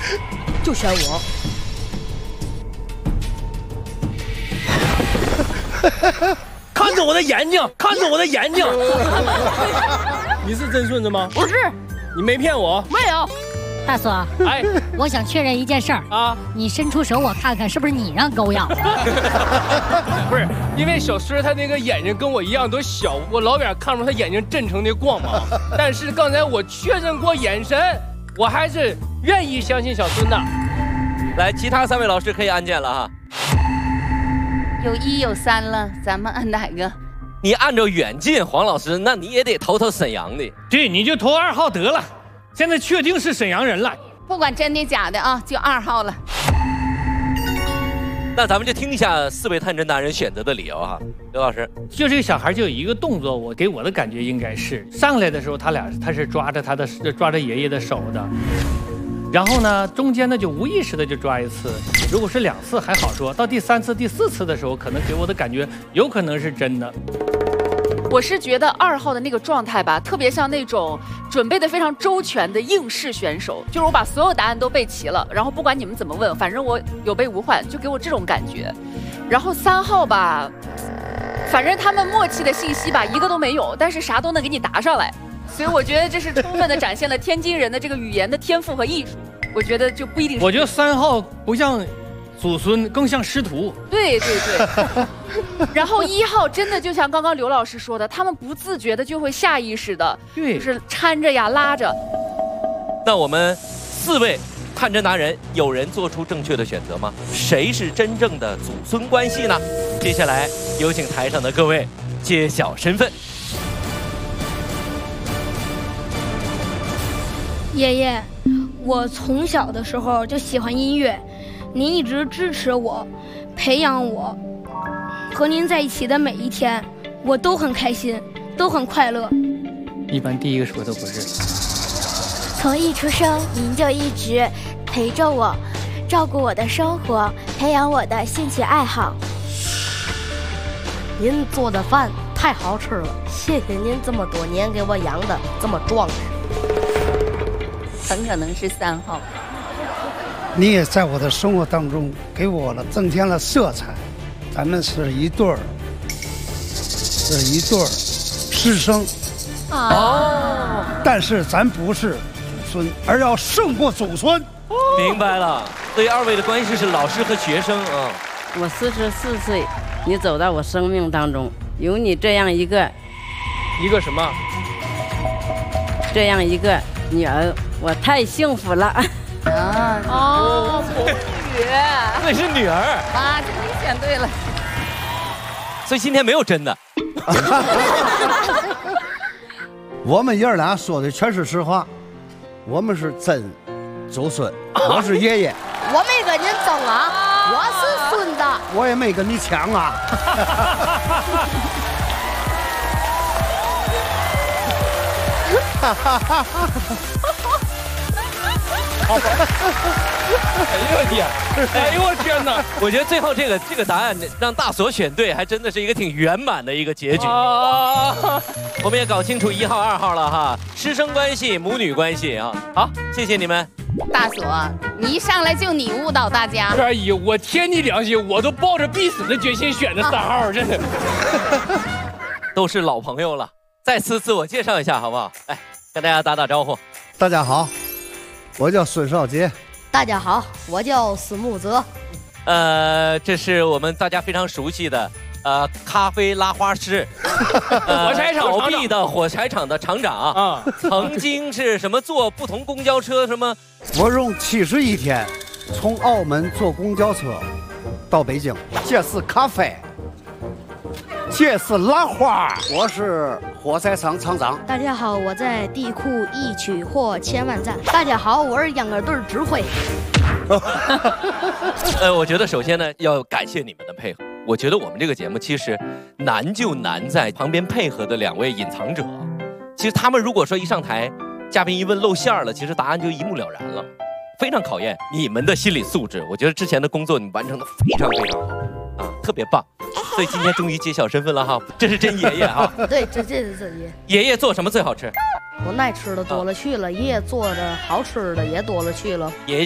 就选我。 看着我的眼睛，看着我的眼睛。你是真顺子吗？ 不是， 你没骗我。 没有。 大叔， 哎， 我想确认一件事儿啊，你伸出手我看看，是不是你让狗咬的？ 不是，因为小孙他那个眼睛跟我一样都小，我老远看不出他眼睛真诚的光芒。但是刚才我确认过眼神，我还是愿意相信小孙的。 来，其他3位老师可以按键了哈。 有1有3了，咱们按哪个？ 你按照远近，黄老师，那你也得投沈阳的。 对，你就投2号得了。现在确定是沈阳人了， 不管真的假的啊，就2号了。 那咱们就听一下4位探针达人选择的理由哈。刘老师， 就这个小孩就有一个动作，我给我的感觉应该是上来的时候，他是抓着爷爷的手的，然后呢中间呢就无意识的就抓1次，如果是2次还好说，到第3次、第4次的时候，可能给我的感觉有可能是真的。 我是觉得2号的那个状态吧，特别像那种准备的非常周全的应试选手，就是我把所有答案都备齐了，然后不管你们怎么问，反正我有备无患，就给我这种感觉。然后3号吧，反正他们默契的信息吧一个都没有，但是啥都能给你答上来，所以我觉得这是充分的展现了天津人的这个语言的天赋和艺术。我觉得就不一定是。 我觉得3号不像祖孙，更像师徒。 对对对。然后1号真的就像刚刚刘老师说的，他们不自觉的就会下意识的，就是搀着呀拉着。 那我们4位探针达人有人做出正确的选择吗？谁是真正的祖孙关系呢？接下来有请台上的各位揭晓身份。 爷爷，我从小的时候就喜欢音乐，您一直支持我，培养我，和您在一起的每一天，我都很开心，都很快乐。 一般第一个说的不是。 从一出生，您就一直陪着我，照顾我的生活，培养我的兴趣爱好。 您做的饭太好吃了，谢谢您这么多年给我养的这么壮实。 很可能是3号。 你也在我的生活当中给我增添了色彩，咱们是一对儿，师生。 哦， 但是咱不是祖孙，而要胜过祖孙。 明白了，所以2位的关系是老师和学生啊。 我44岁，你走到我生命当中，有你这样一个什么？ 这样一个女儿，我太幸福了。 啊哦， 那是女儿啊，这你选对了。 所以今天没有真的。 我们爷儿俩说的全是实话，我们是真祖孙，我是爷爷。 我没跟您争啊，我是孙子。 我也没跟你抢啊。 哎呦我天！哎呦我天哪！我觉得最后这个答案让大所选对，还真的是一个挺圆满的一个结局。我们也搞清楚1号、2号了哈，师生关系、母女关系啊。好，谢谢你们。 大所，你一上来就你误导大家。 二姨，我天你良心，我都抱着必死的决心选的3号，真的。 都是老朋友了，再次自我介绍一下好不好？来，跟大家打招呼。 大家好，我叫孙少杰。 大家好，我叫司木泽。 这是我们大家非常熟悉的咖啡拉花师， 火柴厂倒闭的火柴厂的厂长啊，曾经是什么坐不同公交车什么？ 我用71天从澳门坐公交车到北京，这是咖啡，这是拉花，我是火柴厂厂长。 大家好，我在地库一取货千万赞。大家好，我是秧歌队指挥。 我觉得首先呢，要感谢你们的配合。我觉得我们这个节目其实难就难在旁边配合的2位隐藏者。其实他们如果说一上台，嘉宾一问露馅了，其实答案就一目了然了，非常考验你们的心理素质。我觉得之前的工作你们完成的非常非常好啊，特别棒。所以今天终于揭晓身份了哈，这是真爷爷哈。 对，这是真爷。 爷爷做什么最好吃？ 我爱吃的多了去了，爷爷做的好吃的也多了去了。 爷爷